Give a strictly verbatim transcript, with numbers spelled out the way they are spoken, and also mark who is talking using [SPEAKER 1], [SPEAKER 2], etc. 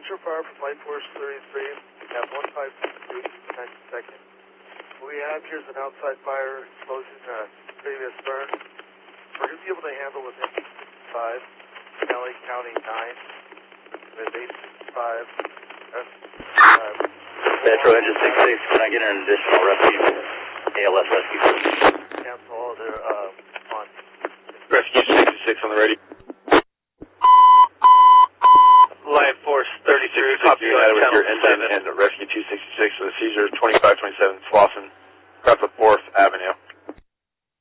[SPEAKER 1] signature fire from Light Force thirty-three. We have one five two ninety seconds. What we have here is an outside fire explosion, uh, previous burn. We're going to be able to handle within five, L A County nine, with eight sixty-five, S five.
[SPEAKER 2] Metro Engine six six, can I get an additional rescue? A L S rescue.
[SPEAKER 1] Cancel all their, uh, on.
[SPEAKER 3] Rescue sixty-six on the radio.
[SPEAKER 4] Light Force thirty-three, copy
[SPEAKER 3] United with your engine and Rescue two sixty-six for the seizure, twenty-five twenty-seven Slauson, Rapid four.